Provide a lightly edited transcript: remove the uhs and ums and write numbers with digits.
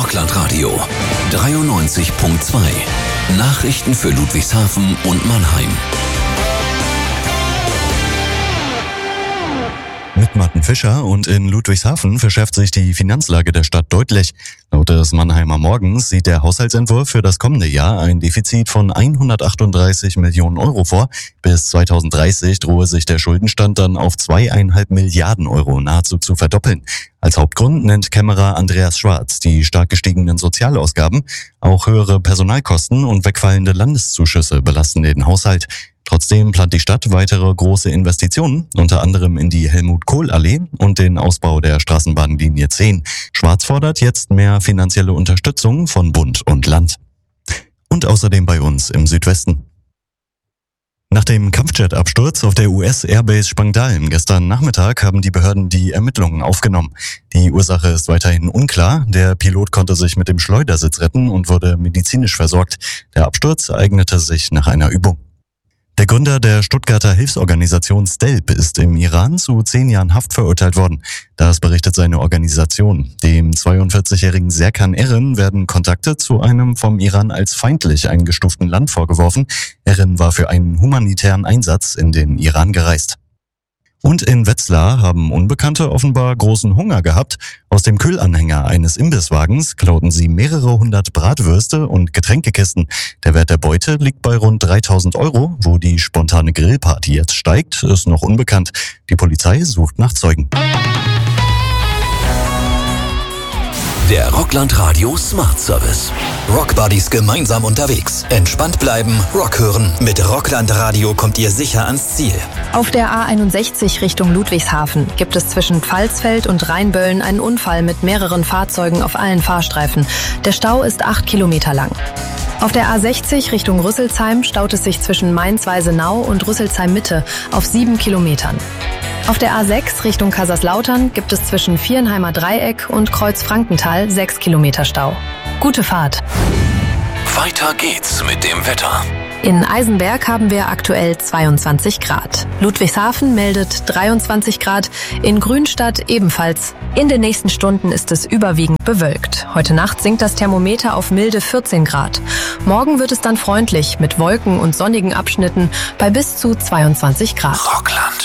Rockland Radio 93.2. Nachrichten für Ludwigshafen und Mannheim. Mit Martin Fischer und in Ludwigshafen verschärft sich die Finanzlage der Stadt deutlich. Laut des Mannheimer Morgens sieht der Haushaltsentwurf für das kommende Jahr ein Defizit von 138 Millionen Euro vor. Bis 2030 drohe sich der Schuldenstand dann auf 2,5 Milliarden Euro nahezu zu verdoppeln. Als Hauptgrund nennt Kämmerer Andreas Schwarz die stark gestiegenen Sozialausgaben. Auch höhere Personalkosten und wegfallende Landeszuschüsse belasten den Haushalt. Trotzdem plant die Stadt weitere große Investitionen, unter anderem in die Helmut-Kohl-Allee und den Ausbau der Straßenbahnlinie 10. Schwarz fordert jetzt mehr finanzielle Unterstützung von Bund und Land. Und außerdem bei uns im Südwesten. Nach dem Kampfjet-Absturz auf der US-Airbase Spangdahlem gestern Nachmittag haben die Behörden die Ermittlungen aufgenommen. Die Ursache ist weiterhin unklar. Der Pilot konnte sich mit dem Schleudersitz retten und wurde medizinisch versorgt. Der Absturz ereignete sich nach einer Übung. Der Gründer der Stuttgarter Hilfsorganisation STELP ist im Iran zu 10 Jahren Haft verurteilt worden. Das berichtet seine Organisation. Dem 42-jährigen Serkan Erin werden Kontakte zu einem vom Iran als feindlich eingestuften Land vorgeworfen. Erin war für einen humanitären Einsatz in den Iran gereist. Und in Wetzlar haben Unbekannte offenbar großen Hunger gehabt. Aus dem Kühlanhänger eines Imbisswagens klauten sie mehrere hundert Bratwürste und Getränkekisten. Der Wert der Beute liegt bei rund 3.000 Euro. Wo die spontane Grillparty jetzt steigt, ist noch unbekannt. Die Polizei sucht nach Zeugen. Der Rockland Radio Smart Service. Rockbuddies gemeinsam unterwegs. Entspannt bleiben, Rock hören. Mit Rockland Radio kommt ihr sicher ans Ziel. Auf der A61 Richtung Ludwigshafen gibt es zwischen Pfalzfeld und Rheinböllen einen Unfall mit mehreren Fahrzeugen auf allen Fahrstreifen. Der Stau ist 8 Kilometer lang. Auf der A60 Richtung Rüsselsheim staut es sich zwischen Mainz-Weisenau und Rüsselsheim-Mitte auf 7 Kilometern. Auf der A6 Richtung Kaiserslautern gibt es zwischen Vierenheimer Dreieck und Kreuz-Frankenthal 6 Kilometer Stau. Gute Fahrt. Weiter geht's mit dem Wetter. In Eisenberg haben wir aktuell 22 Grad. Ludwigshafen meldet 23 Grad, in Grünstadt ebenfalls. In den nächsten Stunden ist es überwiegend bewölkt. Heute Nacht sinkt das Thermometer auf milde 14 Grad. Morgen wird es dann freundlich mit Wolken und sonnigen Abschnitten bei bis zu 22 Grad. Rockland.